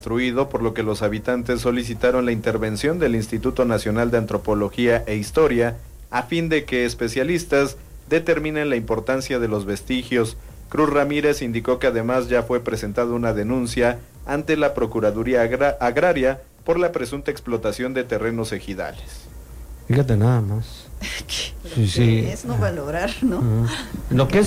destruido, por lo que los habitantes solicitaron la intervención del Instituto Nacional de Antropología e Historia a fin de que especialistas determinen la importancia de los vestigios. Cruz Ramírez indicó que además ya fue presentada una denuncia ante la Procuraduría Agraria por la presunta explotación de terrenos ejidales. Fíjate nada más. Sí. Es no valorar, ¿no? Lo que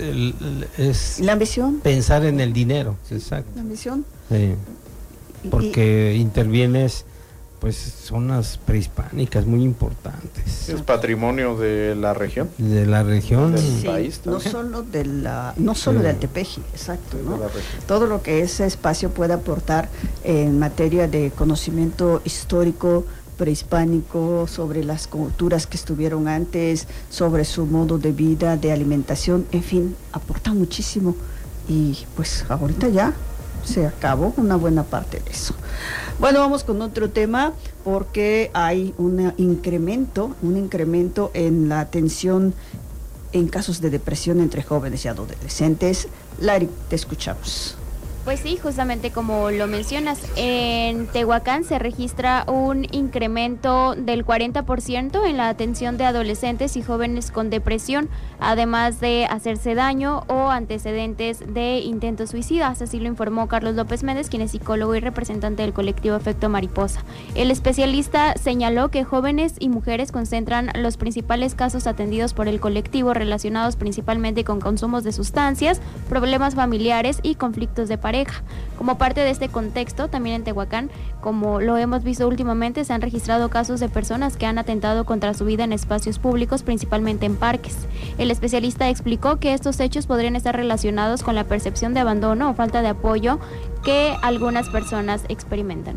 es la ambición. Pensar en el dinero, exacto. La ambición. Sí. Porque intervienes, pues, zonas prehispánicas muy importantes. Es patrimonio de la región. De la región. Del país también. No solo de Altepeji, exacto, ¿no? Todo lo que ese espacio puede aportar en materia de conocimiento histórico, prehispánico, sobre las culturas que estuvieron antes, sobre su modo de vida, de alimentación, en fin, aporta muchísimo. Y pues ahorita ya se acabó una buena parte de eso. Bueno, vamos con otro tema, porque hay un incremento en la atención en casos de depresión entre jóvenes y adolescentes. Lari, te escuchamos. Pues sí, justamente como lo mencionas, en Tehuacán se registra un incremento del 40% en la atención de adolescentes y jóvenes con depresión, además de hacerse daño o antecedentes de intentos suicidas, así lo informó Carlos López Méndez, quien es psicólogo y representante del colectivo Efecto Mariposa. El especialista señaló que jóvenes y mujeres concentran los principales casos atendidos por el colectivo relacionados principalmente con consumos de sustancias, problemas familiares y conflictos de pareja. Como parte de este contexto, también en Tehuacán, como lo hemos visto últimamente, se han registrado casos de personas que han atentado contra su vida en espacios públicos, principalmente en parques. El especialista explicó que estos hechos podrían estar relacionados con la percepción de abandono o falta de apoyo que algunas personas experimentan.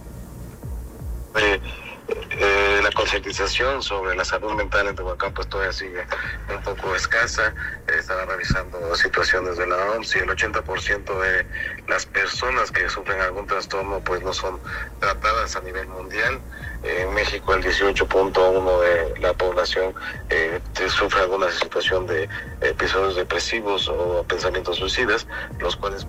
La concientización sobre la salud mental en Tehuacán pues todavía sigue un poco escasa. Estaba revisando situaciones de la OMS y el 80% de las personas que sufren algún trastorno pues no son tratadas a nivel mundial. En México el 18.1% de la población sufre alguna situación de episodios depresivos o pensamientos suicidas, los cuales...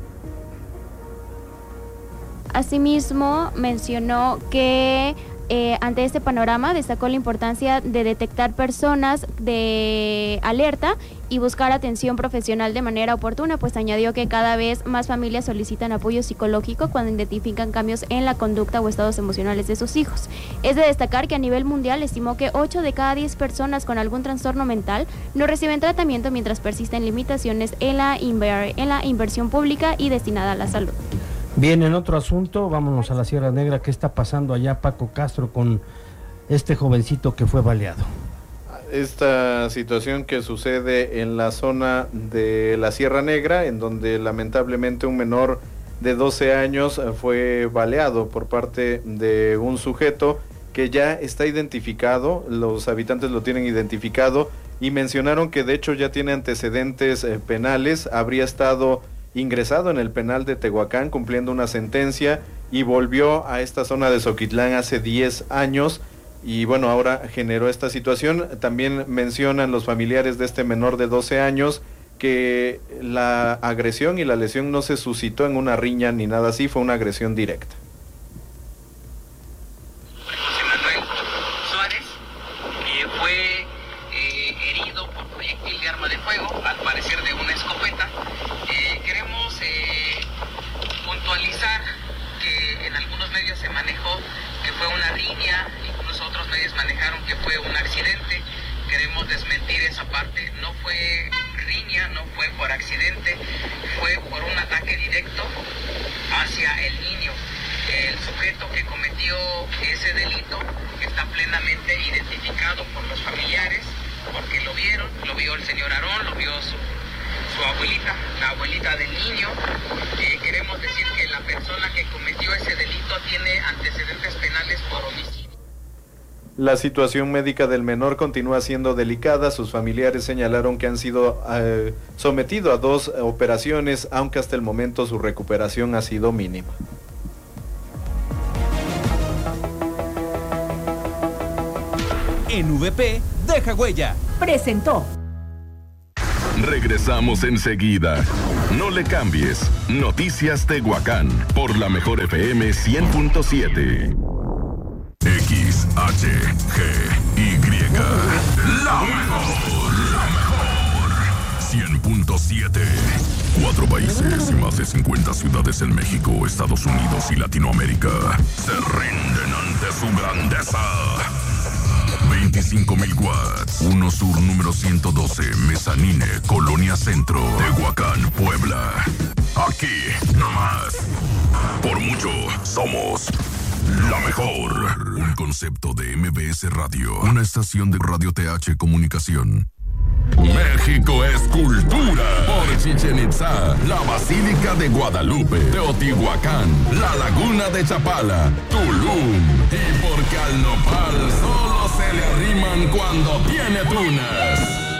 Asimismo, mencionó que ante este panorama destacó la importancia de detectar personas de alerta y buscar atención profesional de manera oportuna, pues añadió que cada vez más familias solicitan apoyo psicológico cuando identifican cambios en la conducta o estados emocionales de sus hijos. Es de destacar que a nivel mundial estimó que 8 de cada 10 personas con algún trastorno mental no reciben tratamiento mientras persisten limitaciones en la inversión pública y destinada a la salud. Bien, en otro asunto, vámonos a la Sierra Negra. ¿Qué está pasando allá, Paco Castro, con este jovencito que fue baleado? Esta situación que sucede en la zona de la Sierra Negra, en donde lamentablemente un menor de 12 años fue baleado por parte de un sujeto que ya está identificado, los habitantes lo tienen identificado y mencionaron que de hecho ya tiene antecedentes penales, habría estado ingresado en el penal de Tehuacán cumpliendo una sentencia y volvió a esta zona de Zoquitlán hace 10 años y bueno, ahora generó esta situación. También mencionan los familiares de este menor de 12 años que la agresión y la lesión no se suscitó en una riña ni nada así, fue una agresión directa. Que fue un accidente. Queremos desmentir esa parte. No fue riña, no fue por accidente, fue por un ataque directo hacia el niño. El sujeto que cometió ese delito está plenamente identificado por los familiares, porque lo vio el señor Aarón, lo vio su abuelita, la abuelita del niño. Queremos decir que la persona que cometió ese delito tiene antecedentes penales por homicidio. La situación médica del menor continúa siendo delicada. Sus familiares señalaron que han sido sometidos a 2 operaciones, aunque hasta el momento su recuperación ha sido mínima. En VP, deja huella. Presentó. Regresamos enseguida. No le cambies. Noticias Tehuacán por la Mejor FM 100.7. XHGY. La mejor. 100.7. 4 países y más de 50 ciudades en México, Estados Unidos y Latinoamérica se rinden ante su grandeza. 25,000 watts. 1 Sur número 112, Mezanine, Colonia Centro, Tehuacán, Puebla. Aquí, nomás. Por mucho, somos la mejor. Un concepto de MBS Radio. Una estación de Radio TH Comunicación. México es cultura. Por Chichén Itzá, la Basílica de Guadalupe, Teotihuacán, la Laguna de Chapala, Tulum. Y porque al nopal solo se le arriman cuando tiene tunas.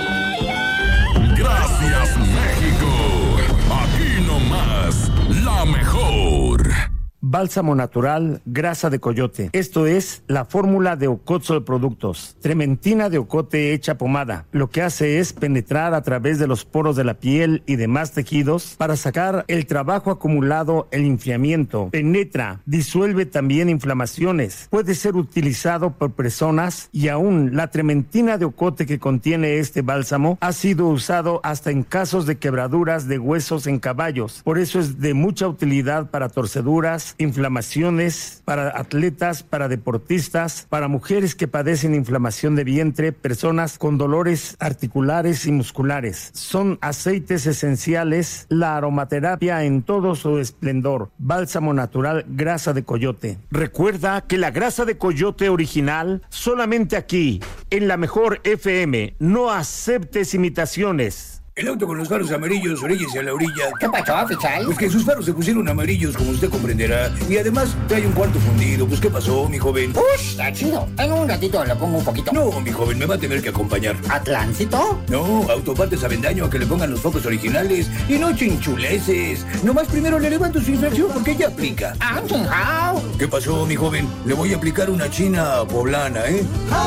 Gracias, México. Aquí nomás, la mejor. Bálsamo natural, grasa de coyote. Esto es la fórmula de Ocotzol Productos. Trementina de ocote hecha pomada. Lo que hace es penetrar a través de los poros de la piel y demás tejidos para sacar el trabajo acumulado, el enfriamiento. Penetra, disuelve también inflamaciones. Puede ser utilizado por personas y aún la trementina de ocote que contiene este bálsamo ha sido usado hasta en casos de quebraduras de huesos en caballos. Por eso es de mucha utilidad para torceduras, inflamaciones, para atletas, para deportistas, para mujeres que padecen inflamación de vientre, personas con dolores articulares y musculares. Son aceites esenciales, la aromaterapia en todo su esplendor. Bálsamo natural, grasa de coyote. Recuerda que la grasa de coyote original, solamente aquí, en la Mejor FM. No aceptes imitaciones. El auto con los faros amarillos, oríllese a la orilla. ¿Qué pasó, oficial? Pues que sus faros se pusieron amarillos, como usted comprenderá. Y además trae un cuarto fundido. Pues, ¿qué pasó, mi joven? ¡Ush! Está chido. En un ratito le pongo un poquito. No, mi joven, me va a tener que acompañar. ¿A Tláncito? No, Autopartes Avendaño, a que le pongan los focos originales. Y no chinchuleces. Nomás primero le levanto su inflación porque ya aplica. ¿Qué pasó, mi joven? Le voy a aplicar una china poblana, ¿eh?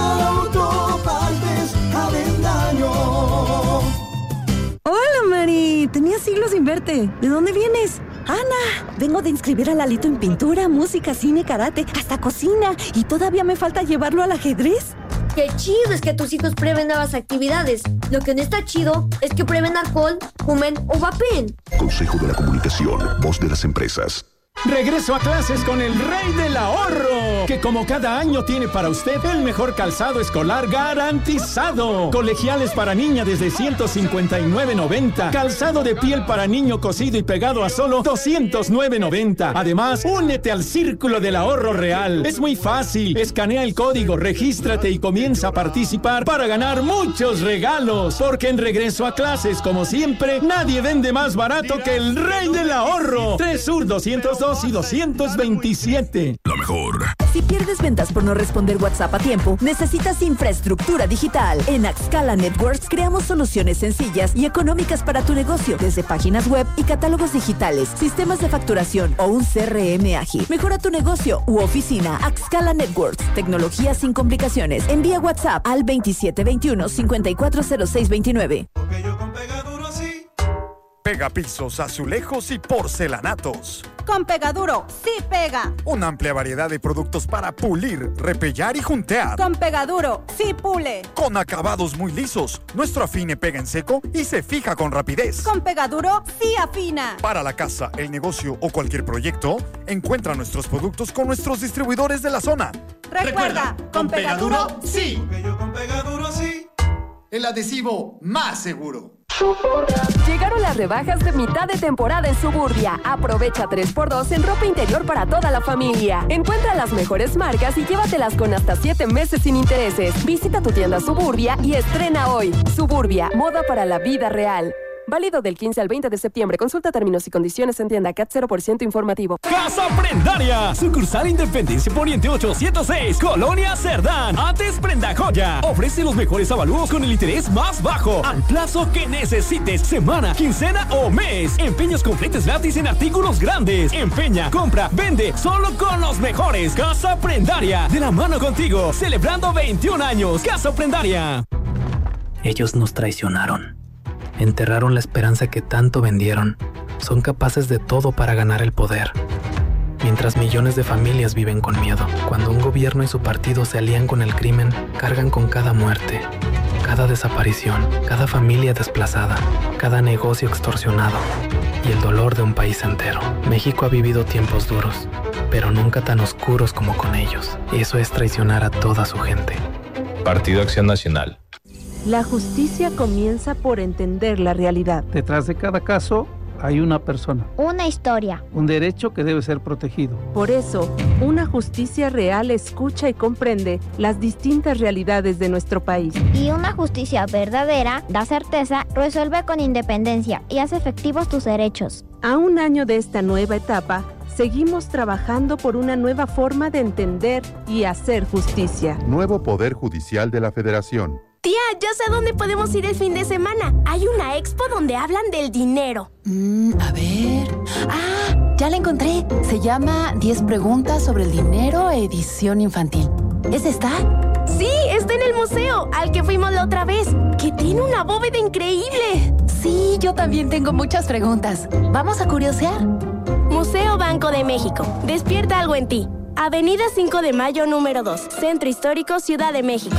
Autopartes Avendaño. Hola, Mari. Tenía siglos sin verte. ¿De dónde vienes? Ana, vengo de inscribir a Lalito en pintura, música, cine, karate, hasta cocina. Y todavía me falta llevarlo al ajedrez. Qué chido es que tus hijos prueben nuevas actividades. Lo que no está chido es que prueben alcohol, fumen o vapeen. Consejo de la Comunicación, voz de las empresas. Regreso a clases con el Rey del Ahorro, que como cada año tiene para usted el mejor calzado escolar garantizado. Colegiales para niña desde $159.90. Calzado de piel para niño cosido y pegado a solo $209.90. Además, únete al Círculo del Ahorro Real. Es muy fácil. Escanea el código, regístrate y comienza a participar para ganar muchos regalos. Porque en Regreso a clases, como siempre, nadie vende más barato que el Rey del Ahorro. 3 Sur 202 y 227. Lo mejor. Si pierdes ventas por no responder WhatsApp a tiempo, necesitas infraestructura digital. En Axcala Networks creamos soluciones sencillas y económicas para tu negocio, desde páginas web y catálogos digitales, sistemas de facturación o un CRM ágil. Mejora tu negocio u oficina. Axcala Networks. Tecnología sin complicaciones. Envía WhatsApp al 2721-540629. Pega pisos, azulejos y porcelanatos. Con Pegaduro, sí pega. Una amplia variedad de productos para pulir, repellar y juntear. Con Pegaduro, sí pule. Con acabados muy lisos, nuestro afine pega en seco y se fija con rapidez. Con Pegaduro, sí afina. Para la casa, el negocio o cualquier proyecto, encuentra nuestros productos con nuestros distribuidores de la zona. Recuerda, con Pegaduro, sí. Porque yo con Pegaduro, sí. El adhesivo más seguro. Llegaron las rebajas de mitad de temporada en Suburbia. Aprovecha 3x2 en ropa interior para toda la familia. Encuentra las mejores marcas y llévatelas con hasta 7 meses sin intereses. Visita tu tienda Suburbia y estrena hoy. Suburbia, moda para la vida real. Válido del 15 al 20 de septiembre. Consulta términos y condiciones en tienda CAT 0% informativo. Casa Prendaria. Sucursal Independencia Poniente 806. Colonia Cerdán. Antes Prenda Joya. Ofrece los mejores avalúos con el interés más bajo. Al plazo que necesites. Semana, quincena o mes. Empeños completos gratis en artículos grandes. Empeña, compra, vende. Solo con los mejores. Casa Prendaria. De la mano contigo. Celebrando 21 años. Casa Prendaria. Ellos nos traicionaron. enterraron la esperanza que tanto vendieron. Son capaces de todo para ganar el poder. Mientras millones de familias viven con miedo, cuando un gobierno y su partido se alían con el crimen, cargan con cada muerte, cada desaparición, cada familia desplazada, cada negocio extorsionado y el dolor de un país entero. México ha vivido tiempos duros, pero nunca tan oscuros como con ellos. Y eso es traicionar a toda su gente. Partido Acción Nacional. La justicia comienza por entender la realidad. Detrás de cada caso hay una persona. Una historia. Un derecho que debe ser protegido. Por eso, una justicia real escucha y comprende las distintas realidades de nuestro país. Y una justicia verdadera da certeza, resuelve con independencia y hace efectivos tus derechos. A un año de esta nueva etapa, seguimos trabajando por una nueva forma de entender y hacer justicia. Nuevo Poder Judicial de la Federación. Tía, ya sé dónde podemos ir el fin de semana. Hay una expo donde hablan del dinero. A ver... ¡Ah! Ya la encontré. Se llama 10 preguntas sobre el dinero, edición infantil. ¿Es esta? Sí, está en el museo, al que fuimos la otra vez, que tiene una bóveda increíble. Sí, yo también tengo muchas preguntas. ¿Vamos a curiosear? Museo Banco de México. Despierta algo en ti. Avenida 5 de Mayo, número 2. Centro Histórico, Ciudad de México.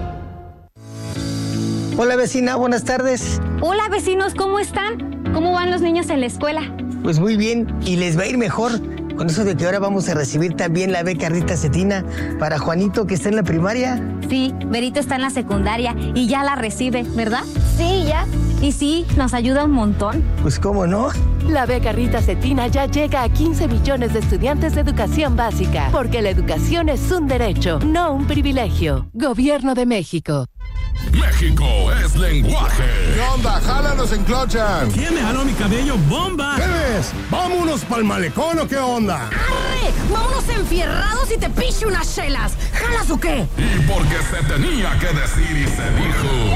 Hola vecina, buenas tardes. Hola vecinos, ¿cómo están? ¿Cómo van los niños en la escuela? Pues muy bien, y les va a ir mejor con eso de que ahora vamos a recibir también la beca Rita Cetina para Juanito, que está en la primaria. Sí, Berito está en la secundaria y ya la recibe, ¿verdad? Sí, ya. Y sí, nos ayuda un montón. Pues cómo no. La beca Rita Cetina ya llega a 15 millones de estudiantes de educación básica, porque la educación es un derecho, no un privilegio. Gobierno de México. México es lenguaje. ¿Qué onda? ¡Jálanos en Clochan! ¿Quién me jaló mi cabello? ¡Bomba! ¿Qué ves? ¿Vámonos pa'l malecón o qué onda? ¡Arre! ¡Vámonos enfierrados y te piche unas chelas! ¿Jalas o qué? Y porque se tenía que decir y se dijo.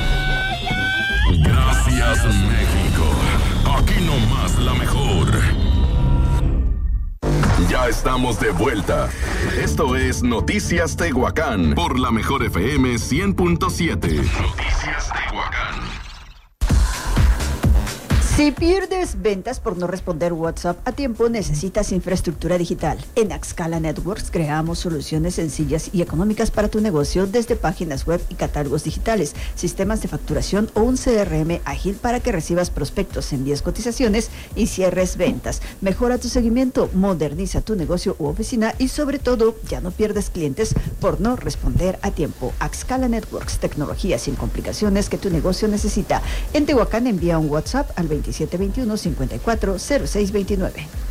Gracias, México. Aquí nomás la mejor. Ya estamos de vuelta. Esto es Noticias Tehuacán por la Mejor FM 100.7. Noticias Tehuacán. Si pierdes ventas por no responder WhatsApp a tiempo, necesitas infraestructura digital. En Axcala Networks creamos soluciones sencillas y económicas para tu negocio desde páginas web y catálogos digitales, sistemas de facturación o un CRM ágil para que recibas prospectos, envíes cotizaciones y cierres ventas. Mejora tu seguimiento, moderniza tu negocio u oficina y sobre todo, ya no pierdes clientes por no responder a tiempo. Axcala Networks, tecnología sin complicaciones que tu negocio necesita. En Tehuacán envía un WhatsApp al 2721-540629.